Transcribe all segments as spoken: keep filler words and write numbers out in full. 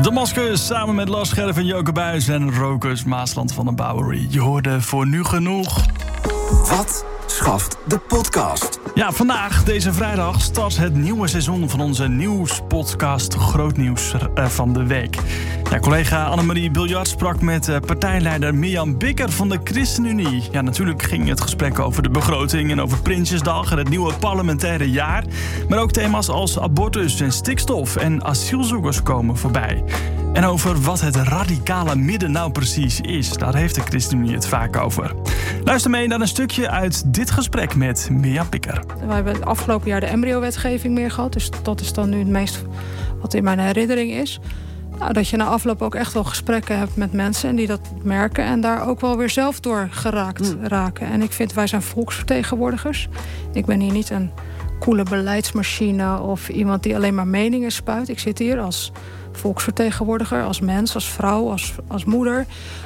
Damascus samen met Lars Scherf en Joke Buijs en Rokus Maasland van de Bowery. Je hoorde voor nu genoeg. Wat schaft de podcast? Ja, vandaag, deze vrijdag, start het nieuwe seizoen van onze nieuwspodcast Grootnieuws van de Week. Ja, collega Annemarie Biljart sprak met partijleider Mirjam Bikker van de ChristenUnie. Ja, natuurlijk ging het gesprek over de begroting en over Prinsjesdag en het nieuwe parlementaire jaar. Maar ook thema's als abortus en stikstof en asielzoekers komen voorbij. En over wat het radicale midden nou precies is, daar heeft de ChristenUnie het vaak over. Luister mee naar een stukje uit dit gesprek met Mirjam Bikker. We hebben het afgelopen jaar de embryo-wetgeving meer gehad. Dus dat is dan nu het meest wat in mijn herinnering is. Nou, dat je na afloop ook echt wel gesprekken hebt met mensen en die dat merken en daar ook wel weer zelf door geraakt mm. raken. En ik vind, wij zijn volksvertegenwoordigers. Ik ben hier niet een coole beleidsmachine of iemand die alleen maar meningen spuit. Ik zit hier als volksvertegenwoordiger, als mens, als vrouw, als, als moeder.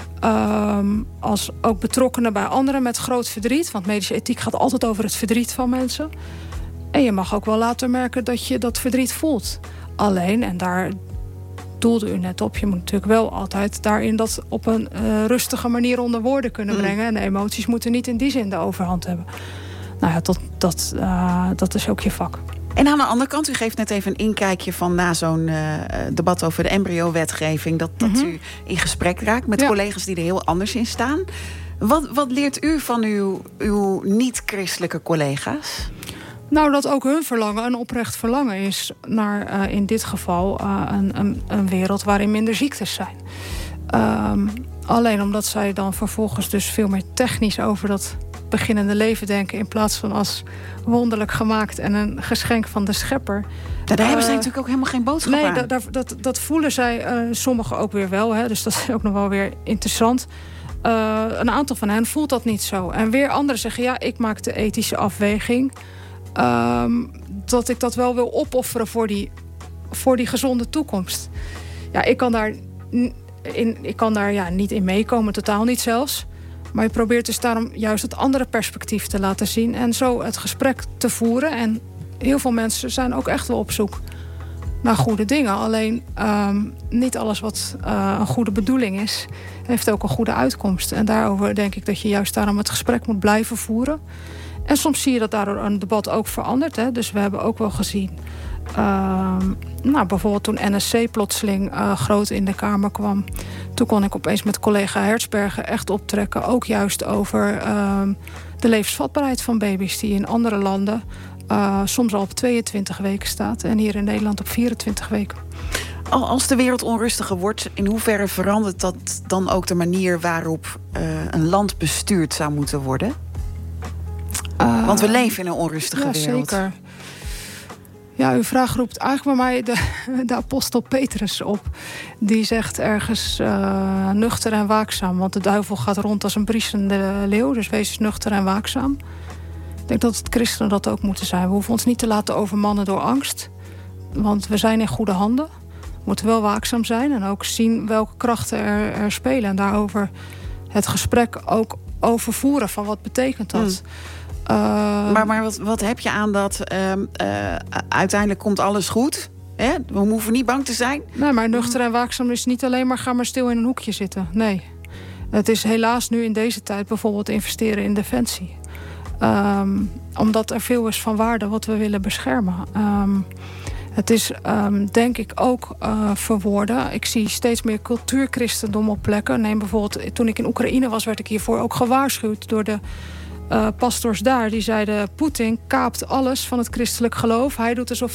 Um, als ook betrokkenen bij anderen met groot verdriet. Want medische ethiek gaat altijd over het verdriet van mensen. En je mag ook wel laten merken dat je dat verdriet voelt. Alleen, en daar doelde u net op, je moet natuurlijk wel altijd daarin dat op een uh, rustige manier onder woorden kunnen brengen. Mm. En de emoties moeten niet in die zin de overhand hebben. Nou ja, dat, dat, uh, dat is ook je vak. En aan de andere kant, u geeft net even een inkijkje van na zo'n uh, debat over de embryo-wetgeving, dat, dat mm-hmm. u in gesprek raakt met ja. collega's die er heel anders in staan. Wat, wat leert u van uw, uw niet-christelijke collega's? Nou, dat ook hun verlangen een oprecht verlangen is naar uh, in dit geval uh, een, een, een wereld waarin minder ziektes zijn. Um, alleen omdat zij dan vervolgens dus veel meer technisch over dat beginnende leven denken in plaats van als wonderlijk gemaakt en een geschenk van de schepper. Daar uh, hebben zij natuurlijk ook helemaal geen boodschap nee, aan. Nee, dat, dat, dat voelen zij uh, sommigen ook weer wel. Hè, dus dat is ook nog wel weer interessant. Uh, een aantal van hen voelt dat niet zo. En weer anderen zeggen, ja, ik maak de ethische afweging. Um, dat ik dat wel wil opofferen voor die, voor die gezonde toekomst. Ja, ik kan daar, in, ik kan daar ja, niet in meekomen, totaal niet zelfs. Maar je probeert dus daarom juist het andere perspectief te laten zien en zo het gesprek te voeren. En heel veel mensen zijn ook echt wel op zoek naar goede dingen. Alleen um, niet alles wat uh, een goede bedoeling is, heeft ook een goede uitkomst. En daarover denk ik dat je juist daarom het gesprek moet blijven voeren. En soms zie je dat daardoor een debat ook verandert. Hè. Dus we hebben ook wel gezien, Uh, nou, bijvoorbeeld toen N S C plotseling uh, groot in de Kamer kwam. Toen kon ik opeens met collega Hertzberger echt optrekken. Ook juist over uh, de levensvatbaarheid van baby's die in andere landen uh, soms al op tweeëntwintig weken staat. En hier in Nederland op vierentwintig weken. Als de wereld onrustiger wordt, in hoeverre verandert dat dan ook de manier waarop uh, een land bestuurd zou moeten worden? Uh, Want we leven in een onrustige ja, wereld. Zeker. Ja, uw vraag roept eigenlijk bij mij de, de apostel Petrus op. Die zegt ergens uh, nuchter en waakzaam. Want de duivel gaat rond als een briesende leeuw. Dus wees nuchter en waakzaam. Ik denk dat het christenen dat ook moeten zijn. We hoeven ons niet te laten overmannen door angst. Want we zijn in goede handen. We moeten wel waakzaam zijn. En ook zien welke krachten er, er spelen. En daarover het gesprek ook over voeren. Van wat betekent dat? Hmm. Uh, maar maar wat, wat heb je aan dat uh, uh, uiteindelijk komt alles goed? Hè? We hoeven niet bang te zijn. Nee, maar nuchter en waakzaam is niet alleen maar ga maar stil in een hoekje zitten. Nee. Het is helaas nu in deze tijd bijvoorbeeld investeren in defensie. Um, omdat er veel is van waarde wat we willen beschermen. Um, het is um, denk ik ook uh, verwoorden. Ik zie steeds meer cultuurchristendom op plekken. Neem bijvoorbeeld, toen ik in Oekraïne was, werd ik hiervoor ook gewaarschuwd door de Uh, pastors daar, die zeiden Poetin kaapt alles van het christelijk geloof. Hij doet alsof